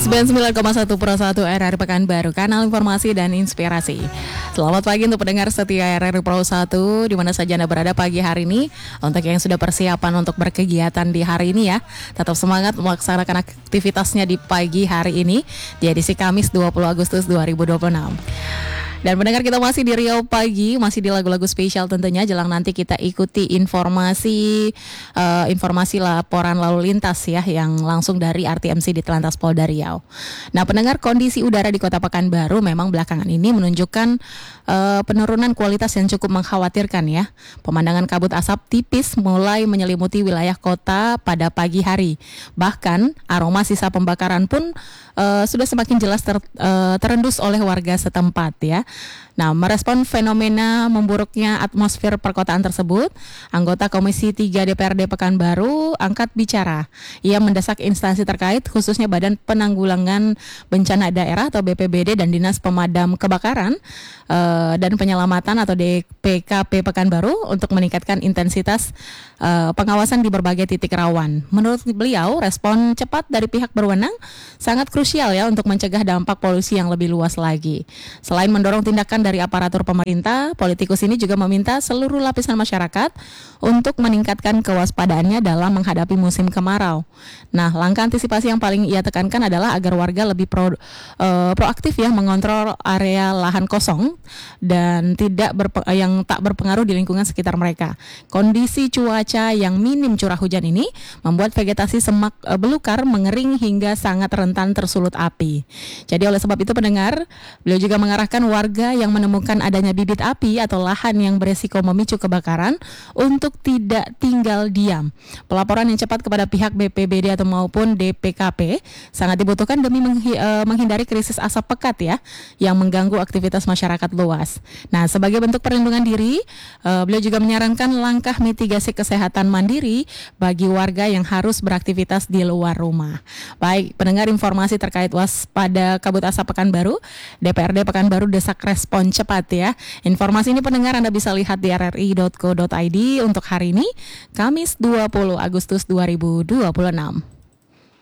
99,1 Pro 1 RRI Pekanbaru, kanal informasi dan inspirasi. Selamat pagi untuk pendengar setia RRI Pro 1 di mana saja Anda berada pagi hari ini. Untuk yang sudah persiapan untuk berkegiatan di hari ini ya, tetap semangat melaksanakan aktivitasnya di pagi hari ini di edisi Kamis 20 Agustus 2026. Dan pendengar, kita masih di Riau Pagi, masih di lagu-lagu spesial tentunya. Jelang nanti kita ikuti informasi laporan lalu lintas ya, yang langsung dari RTMC di Telantas Polda Riau. Nah pendengar, kondisi udara di Kota Pekanbaru memang belakangan ini menunjukkan penurunan kualitas yang cukup mengkhawatirkan ya. Pemandangan kabut asap tipis mulai menyelimuti wilayah kota pada pagi hari. Bahkan aroma sisa pembakaran pun sudah semakin jelas terendus oleh warga setempat ya. Nah, merespon fenomena memburuknya atmosfer perkotaan tersebut, anggota Komisi 3 DPRD Pekanbaru angkat bicara. Ia mendesak instansi terkait, khususnya Badan Penanggulangan Bencana Daerah atau BPBD dan Dinas Pemadam Kebakaran dan Penyelamatan atau DPKP Pekanbaru untuk meningkatkan intensitas pengawasan di berbagai titik rawan. Menurut beliau, respon cepat dari pihak berwenang sangat krusial ya untuk mencegah dampak polusi yang lebih luas lagi. Selain mendorong tindakan dari aparatur pemerintah, politikus ini juga meminta seluruh lapisan masyarakat untuk meningkatkan kewaspadaannya dalam menghadapi musim kemarau. Nah, langkah antisipasi yang paling ia tekankan adalah agar warga lebih proaktif ya mengontrol area lahan kosong dan yang tak berpengaruh di lingkungan sekitar mereka. Kondisi cuaca yang minim curah hujan ini membuat vegetasi semak belukar mengering hingga sangat rentan tersulut api. Jadi oleh sebab itu pendengar, beliau juga mengarahkan warga yang menemukan adanya bibit api atau lahan yang beresiko memicu kebakaran untuk tidak tinggal diam. Pelaporan yang cepat kepada pihak BPBD atau maupun DPKP sangat dibutuhkan demi menghindari krisis asap pekat ya yang mengganggu aktivitas masyarakat luas. Nah, sebagai bentuk perlindungan diri, beliau juga menyarankan langkah mitigasi kesehatan mandiri bagi warga yang harus beraktivitas di luar rumah. Baik, pendengar, informasi terkait waspada kabut asap Pekanbaru, DPRD Pekanbaru desak respon cepat ya. Informasi ini pendengar Anda bisa lihat di rri.co.id untuk hari ini, Kamis 20 Agustus 2026.